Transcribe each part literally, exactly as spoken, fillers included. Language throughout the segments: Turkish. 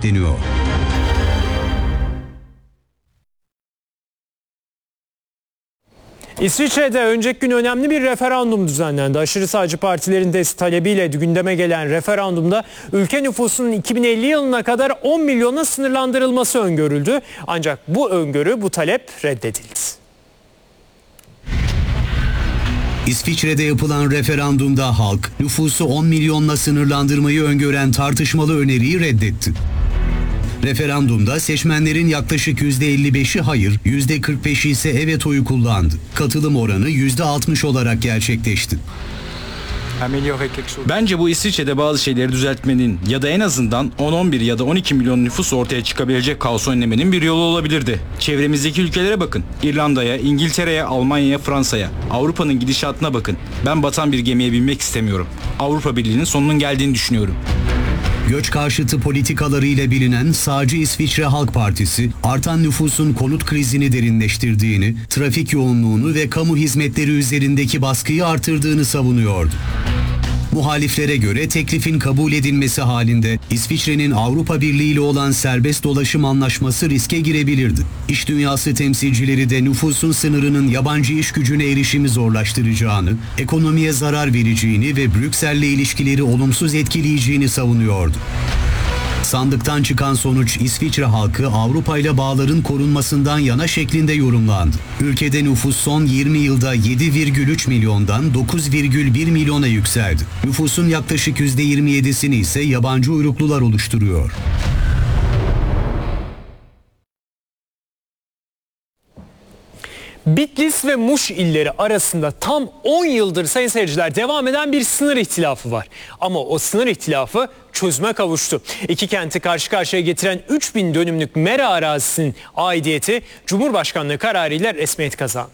bekleniyor. İsviçre'de önceki gün önemli bir referandum düzenlendi. Aşırı sağcı partilerin de talebiyle gündeme gelen referandumda ülke nüfusunun iki bin elli yılına kadar on milyona sınırlandırılması öngörüldü. Ancak bu öngörü, bu talep reddedildi. İsviçre'de yapılan referandumda halk nüfusu on milyonla sınırlandırmayı öngören tartışmalı öneriyi reddetti. Referandumda seçmenlerin yaklaşık yüzde elli beşi hayır, yüzde kırk beşi ise evet oyu kullandı. Katılım oranı yüzde altmış olarak gerçekleşti. Bence bu İsviçre'de bazı şeyleri düzeltmenin ya da en azından on on bir ya da on iki milyon nüfus ortaya çıkabilecek kaosu önlemenin bir yolu olabilirdi. Çevremizdeki ülkelere bakın. İrlanda'ya, İngiltere'ye, Almanya'ya, Fransa'ya. Avrupa'nın gidişatına bakın. Ben batan bir gemiye binmek istemiyorum. Avrupa Birliği'nin sonunun geldiğini düşünüyorum. Göç karşıtı politikalarıyla bilinen sağcı İsviçre Halk Partisi, artan nüfusun konut krizini derinleştirdiğini, trafik yoğunluğunu ve kamu hizmetleri üzerindeki baskıyı artırdığını savunuyordu. Muhaliflere göre teklifin kabul edilmesi halinde İsviçre'nin Avrupa Birliği ile olan serbest dolaşım anlaşması riske girebilirdi. İş dünyası temsilcileri de nüfusun sınırının yabancı iş gücüne erişimi zorlaştıracağını, ekonomiye zarar vereceğini ve Brüksel'le ilişkileri olumsuz etkileyeceğini savunuyordu. Sandıktan çıkan sonuç İsviçre halkı Avrupa ile bağların korunmasından yana şeklinde yorumlandı. Ülkede nüfus son yirmi yılda yedi virgül üç milyondan dokuz virgül bir milyona yükseldi. Nüfusun yaklaşık yüzde yirmi yedisini ise yabancı uyruklular oluşturuyor. Bitlis ve Muş illeri arasında tam on yıldır sayın seyirciler devam eden bir sınır ihtilafı var. Ama o sınır ihtilafı çözüme kavuştu. İki kenti karşı karşıya getiren üç bin dönümlük mera arazisinin aidiyeti Cumhurbaşkanlığı kararıyla resmiyet kazandı.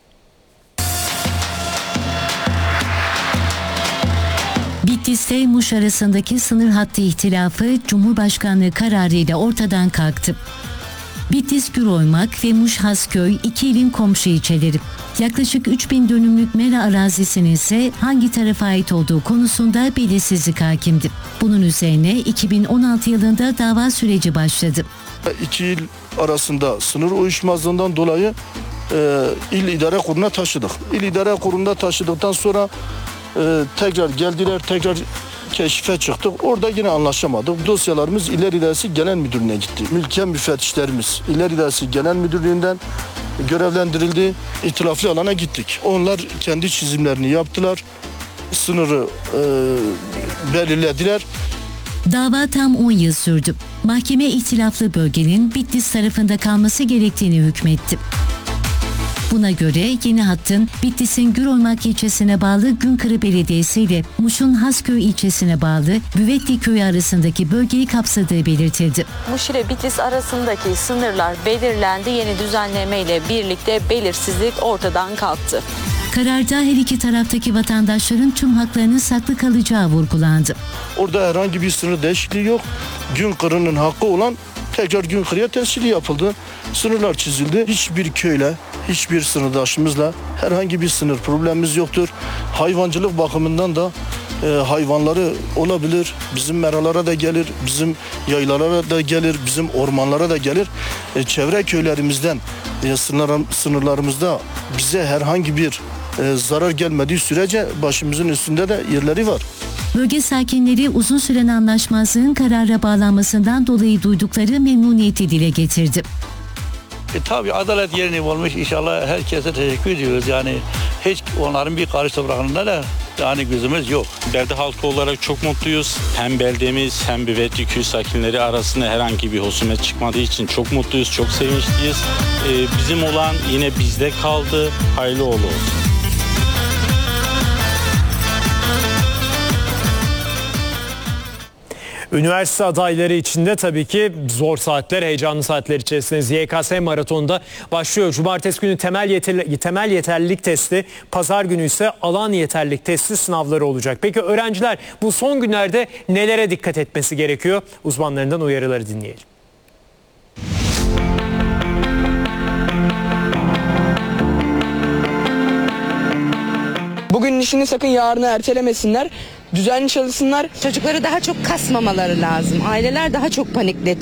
Bitlis'te Muş arasındaki sınır hattı ihtilafı Cumhurbaşkanlığı kararıyla ortadan kalktı. Bitlis Güroymak ve Muş Hasköy iki ilin komşu ilçeleri. Yaklaşık üç bin dönümlük mera arazisinin ise hangi tarafa ait olduğu konusunda belirsizlik hakimdi. Bunun üzerine iki bin on altı yılında dava süreci başladı. İki il arasında sınır uyuşmazlığından dolayı e, il idare kuruluna taşıdık. İl idare kuruluna taşıdıktan sonra e, tekrar geldiler, tekrar keşfe çıktık. Orada yine anlaşamadık. Dosyalarımız İller İdaresi Genel Müdürlüğü'ne gitti. Mülkiye müfettişlerimiz İller İdaresi Genel Müdürlüğü'nden görevlendirildi. İtilaflı alana gittik. Onlar kendi çizimlerini yaptılar. Sınırı e, belirlediler. Dava tam on yıl sürdü. Mahkeme ihtilaflı bölgenin Bitlis tarafında kalması gerektiğini hükmetti. Buna göre yeni hattın Bitlis'in Güroymak ilçesine bağlı Günkırı Belediyesi ile Muş'un Hasköy ilçesine bağlı Büvetli Köyü arasındaki bölgeyi kapsadığı belirtildi. Muş ile Bitlis arasındaki sınırlar belirlendi. Yeni düzenleme ile birlikte belirsizlik ortadan kalktı. Kararda her iki taraftaki vatandaşların tüm haklarının saklı kalacağı vurgulandı. Orada herhangi bir sınır değişikliği yok. Günkırı'nın hakkı olan tekrar Günkırı'ya tescili yapıldı. Sınırlar çizildi. Hiçbir köyle, hiçbir sınırdaşımızla herhangi bir sınır problemimiz yoktur. Hayvancılık bakımından da e, hayvanları olabilir. Bizim meralara da gelir, bizim yaylalara da gelir, bizim ormanlara da gelir. E, çevre köylerimizden e, sınır, sınırlarımızda bize herhangi bir e, zarar gelmediği sürece başımızın üstünde de yerleri var. Bölge sakinleri uzun süren anlaşmazlığın karara bağlanmasından dolayı duydukları memnuniyeti dile getirdi. E, tabii adalet yerini bulmuş. İnşallah herkese teşekkür ediyoruz. Yani hiç onların bir karış toprağında da yani gözümüz yok. Belde halkı olarak çok mutluyuz. Hem beldemiz hem Büvetli Köyü sakinleri arasında herhangi bir husumet çıkmadığı için çok mutluyuz, çok sevinçliyiz. Ee, bizim olan yine bizde kaldı. Hayırlı uğurlu olsun. Üniversite adayları için de tabii ki zor saatler, heyecanlı saatler içerisinde. Y K S maratonunda başlıyor. Cumartesi günü temel, yeterli, temel yeterlilik testi, pazar günü ise alan yeterlilik testi sınavları olacak. Peki öğrenciler bu son günlerde nelere dikkat etmesi gerekiyor? Uzmanlarından uyarıları dinleyelim. Bugünün işini sakın yarına ertelemesinler. Düzenli çalışsınlar. Çocukları daha çok kasmamaları lazım. Aileler daha çok panikle